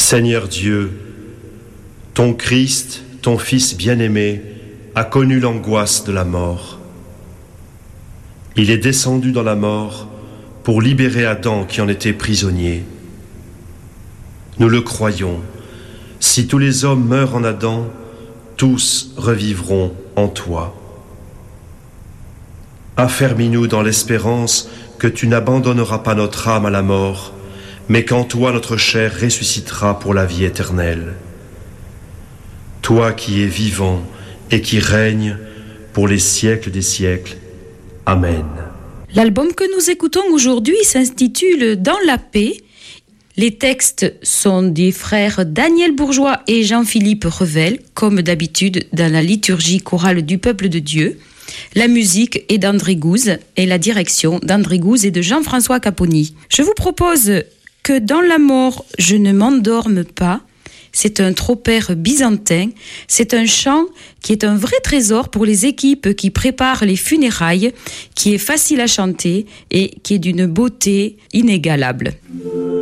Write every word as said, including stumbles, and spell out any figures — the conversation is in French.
Seigneur Dieu, ton Christ, ton Fils bien-aimé, a connu l'angoisse de la mort. Il est descendu dans la mort pour libérer Adam qui en était prisonnier. Nous le croyons. Si tous les hommes meurent en Adam, tous revivront en toi. Affermis-nous dans l'espérance que tu n'abandonneras pas notre âme à la mort, mais qu'en toi notre chair ressuscitera pour la vie éternelle. Toi qui es vivant et qui règnes pour les siècles des siècles. Amen. L'album que nous écoutons aujourd'hui s'intitule « Dans la paix ». Les textes sont des frères Daniel Bourgeois et Jean-Philippe Revel, comme d'habitude dans la liturgie chorale du peuple de Dieu. La musique est d'André Gouze et la direction d'André Gouze et de Jean-François Caponi. Je vous propose que dans la mort, je ne m'endorme pas. C'est un tropaire byzantin. C'est un chant qui est un vrai trésor pour les équipes qui préparent les funérailles, qui est facile à chanter et qui est d'une beauté inégalable.